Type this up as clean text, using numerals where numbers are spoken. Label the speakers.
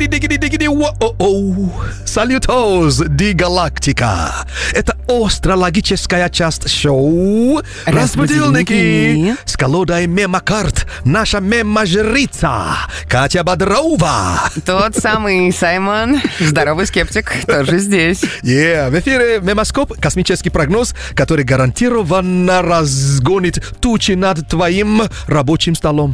Speaker 1: Салютоз, Ди Галактика. Это астрологическая часть шоу «Разбудилники» с колодой мемокарт. Наша мема-жрица Катя Бодрова.
Speaker 2: Тот самый Саймон, здоровый скептик, тоже здесь.
Speaker 1: В эфире Мемоскоп, космический прогноз, который гарантированно разгонит тучи над твоим рабочим столом.